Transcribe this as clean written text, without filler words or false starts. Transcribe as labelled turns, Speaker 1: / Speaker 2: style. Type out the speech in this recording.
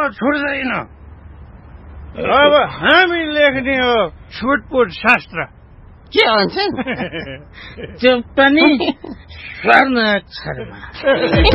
Speaker 1: छुट्दैन। अब हामी लेख्ने हो छुटपुट शास्त्र।
Speaker 2: के भन्छन्?
Speaker 3: त्यो पनि स्वर्ण अक्षरमा।